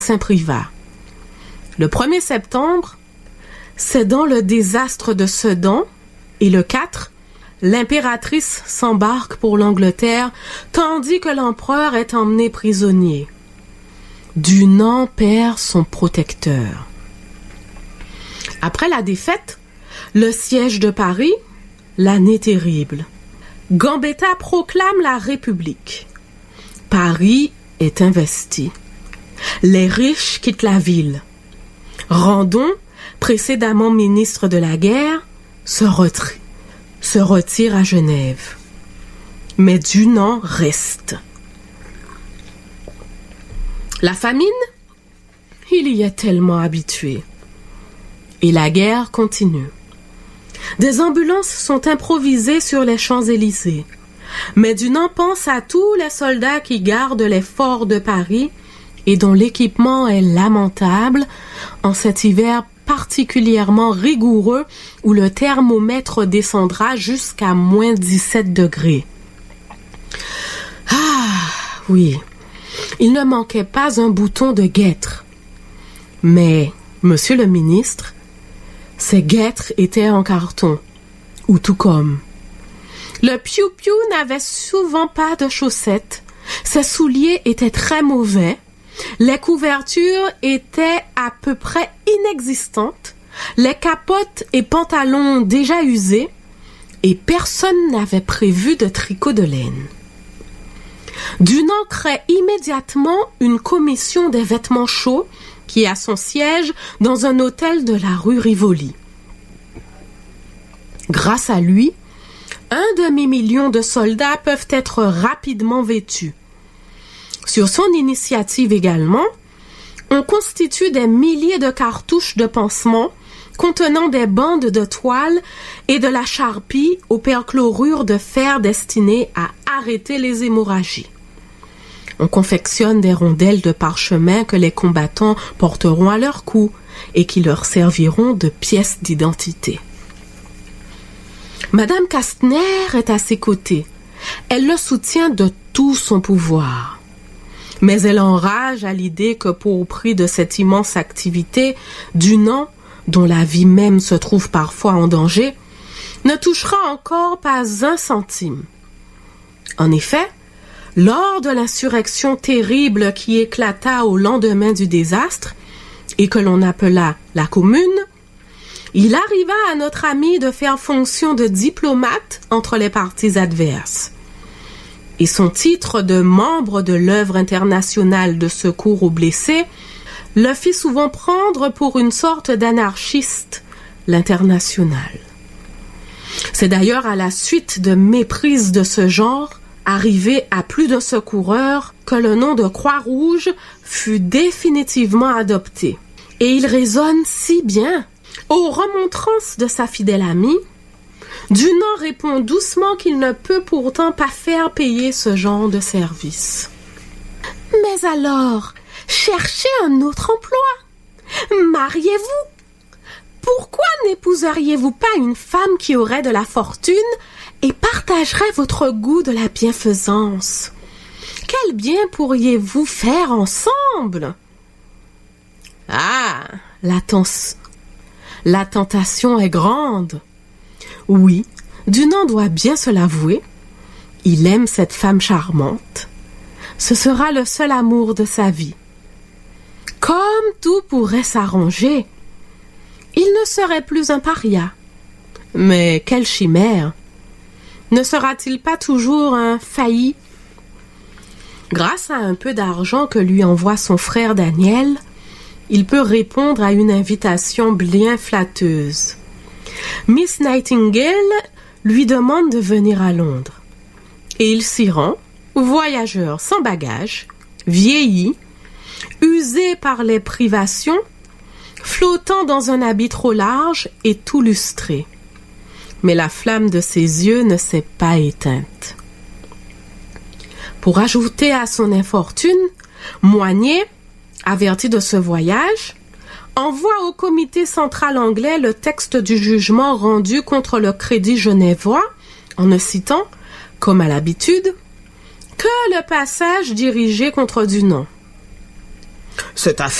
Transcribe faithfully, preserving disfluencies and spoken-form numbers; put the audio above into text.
Saint-Privat. Le premier septembre, c'est dans le désastre de Sedan, et le quatre, l'impératrice s'embarque pour l'Angleterre, tandis que l'empereur est emmené prisonnier. Dunant perd son protecteur. Après la défaite, le siège de Paris, l'année terrible. Gambetta proclame la République. Paris est investi. Les riches quittent la ville. Randon, précédemment ministre de la guerre, se, retire, se retire à Genève. Mais Dunant reste. La famine, il y est tellement habitué. Et la guerre continue. Des ambulances sont improvisées sur les Champs-Élysées. Mais Dunant pense à tous les soldats qui gardent les forts de Paris et dont l'équipement est lamentable en cet hiver particulièrement rigoureux où le thermomètre descendra jusqu'à moins dix-sept degrés. Ah, oui, il ne manquait pas un bouton de guêtre. Mais, monsieur le ministre, ces guêtres étaient en carton, ou tout comme. Le piou-piou n'avait souvent pas de chaussettes, ses souliers étaient très mauvais, les couvertures étaient à peu près inexistantes, les capotes et pantalons déjà usés, et personne n'avait prévu de tricot de laine. Dunant crée immédiatement une commission des vêtements chauds qui a son siège dans un hôtel de la rue Rivoli. Grâce à lui, un demi-million de soldats peuvent être rapidement vêtus. Sur son initiative également, on constitue des milliers de cartouches de pansement contenant des bandes de toile et de la charpie aux perchlorures de fer destinées à arrêter les hémorragies. On confectionne des rondelles de parchemin que les combattants porteront à leur cou et qui leur serviront de pièces d'identité. Madame Kastner est à ses côtés. Elle le soutient de tout son pouvoir. Mais elle enrage à l'idée que pour prix de cette immense activité, Dunant, dont la vie même se trouve parfois en danger, ne touchera encore pas un centime. En effet, lors de l'insurrection terrible qui éclata au lendemain du désastre, et que l'on appela la Commune, il arriva à notre ami de faire fonction de diplomate entre les partis adverses. Et son titre de membre de l'œuvre internationale de secours aux blessés le fit souvent prendre pour une sorte d'anarchiste, l'Internationale. C'est d'ailleurs à la suite de méprises de ce genre, arrivé à plus d'un secoureur, que le nom de Croix-Rouge fut définitivement adopté. Et il résonne si bien. Aux remontrances de sa fidèle amie, Dunant répond doucement qu'il ne peut pourtant pas faire payer ce genre de service. Mais alors, cherchez un autre emploi. Mariez-vous. Pourquoi n'épouseriez-vous pas une femme qui aurait de la fortune et partagerait votre goût de la bienfaisance? Quel bien pourriez-vous faire ensemble? Ah, la, tens- la tentation est grande. Oui, Dunant doit bien se l'avouer. Il aime cette femme charmante. Ce sera le seul amour de sa vie. Comme tout pourrait s'arranger, il ne serait plus un paria. Mais quelle chimère! Ne sera-t-il pas toujours un failli? Grâce à un peu d'argent que lui envoie son frère Daniel, il peut répondre à une invitation bien flatteuse. Miss Nightingale lui demande de venir à Londres. Et il s'y rend, voyageur sans bagages, vieilli, usé par les privations, flottant dans un habit trop large et tout lustré. Mais la flamme de ses yeux ne s'est pas éteinte. Pour ajouter à son infortune, Moignet, averti de ce voyage, envoie au comité central anglais le texte du jugement rendu contre le Crédit genevois, en ne citant, comme à l'habitude, que le passage dirigé contre Dunant. C'est assez